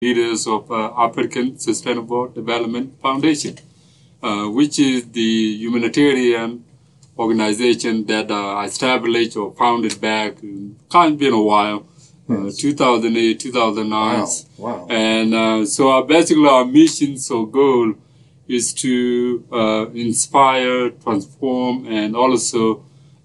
leaders of African Sustainable Development Foundation, which is the humanitarian organization that I established or founded back, can't been a while, 2008, 2009. Wow. And so basically our mission or goal is to inspire, transform, and also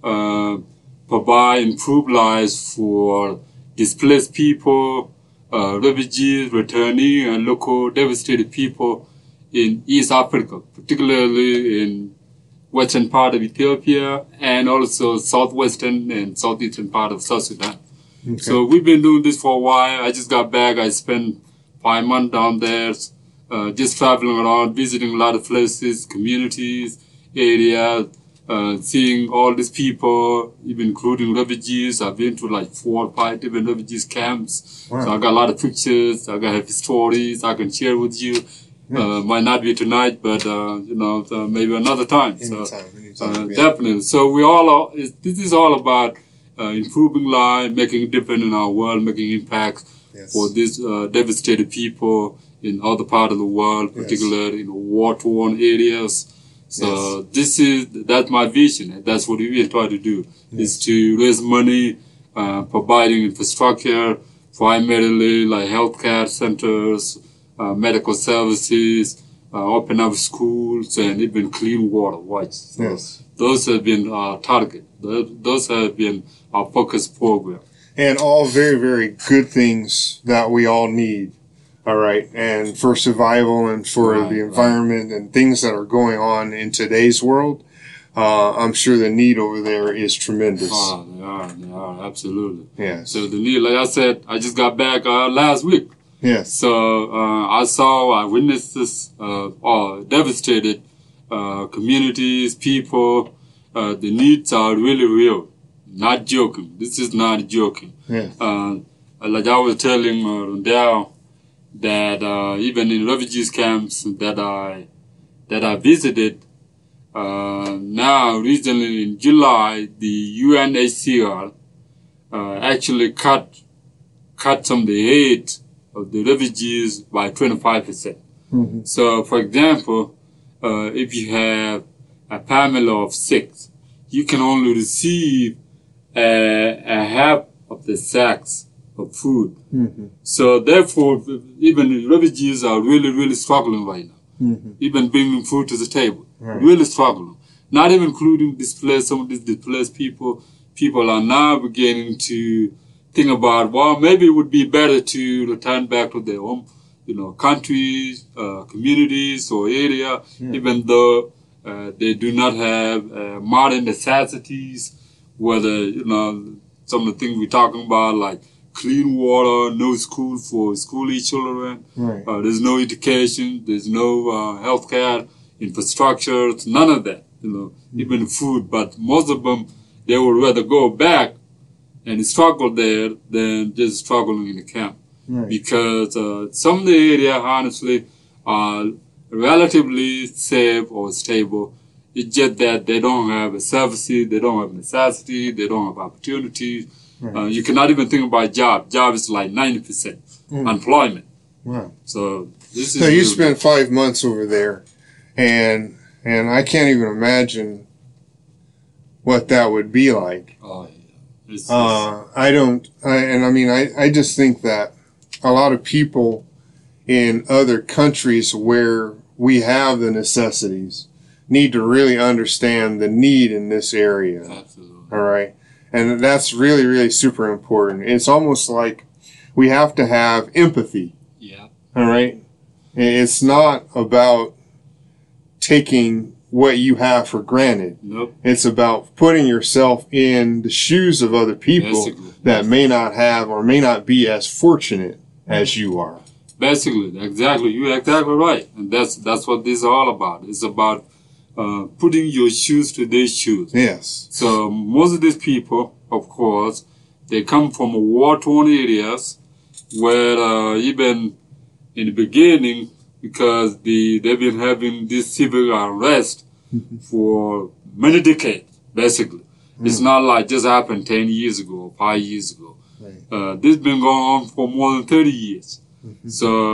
provide improved lives for displaced people, refugees, returnee, and local devastated people in East Africa, particularly in western part of Ethiopia and also southwestern and southeastern part of South Sudan. Okay. So we've been doing this for a while. I just got back. I spent 5 months down there, just traveling around, visiting a lot of places, communities, areas, seeing all these people, even including refugees. I've been to like 4 or 5 different refugees camps. Wow. So I got a lot of pictures. I got stories I can share with you. Might not be tonight, but maybe another time. Anytime. Definitely. So this is all about improving life, making a difference in our world, making impact for these devastated people in other part of the world, particularly in war-torn areas. So that's my vision, and that's what we try to do, is to raise money, providing infrastructure, primarily like healthcare centers, medical services, open up schools, and even clean water. So those have been our target. Those have been our focus program. And all very, very good things that we all need. All right. And for survival and for the environment and things that are going on in today's world, I'm sure the need over there is tremendous. They are, absolutely. Yeah. So the need, like I said, I just got back last week. Yes. So I witnessed this devastated communities, people. The needs are really real. Not joking. This is not joking. Yes. Like I was telling Rondell, that even in refugees camps that I visited, now recently in July, the UNHCR actually cut some of the aid of the refugees by 25%. Mm-hmm. So, for example, if you have a family of 6, you can only receive a half of the sacks of food. Mm-hmm. So therefore, even refugees are really, really struggling right now. Mm-hmm. Even bringing food to the table, really struggling. Not even including some of these displaced people. People are now beginning to think about, well, maybe it would be better to return back to their home, countries, communities or area, even though they do not have modern necessities, whether, some of the things we're talking about, like clean water, no school for school-age children. There's no education. There's no healthcare infrastructure. None of that. Even food. But most of them, they would rather go back and struggle there than just struggling in the camp. Because some of the area, honestly, are relatively safe or stable. It's just that they don't have services, they don't have necessity, they don't have opportunities. You cannot even think about job. Job is like 90% employment. Wow. So this is. So you spent 5 months over there, and I can't even imagine what that would be like. Oh yeah. I just think that a lot of people in other countries where we have the necessities need to really understand the need in this area. Absolutely. All right. And that's really, really super important. It's almost like we have to have empathy. Yeah. All right. It's not about taking what you have for granted. Nope. It's about putting yourself in the shoes of other people that may not have or may not be as fortunate as you are. Basically, exactly. You're exactly right. And that's what this is all about. It's about putting your shoes to their shoes. Yes. So most of these people, of course, they come from war-torn areas where even in the beginning, because they've been having this civil unrest for many decades, basically. It's not like just happened 10 years ago, 5 years ago. This has been going on for more than 30 years. So